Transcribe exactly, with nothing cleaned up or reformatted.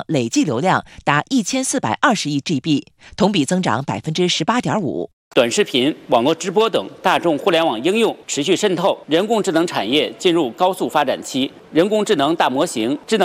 累计流量达一千四百二十亿 G B， 同比增长百分之十八点五。 短视频、网络直播等大众互联网应用持续渗透，人工智能产业进入高速发展期。人工智能大模型、智能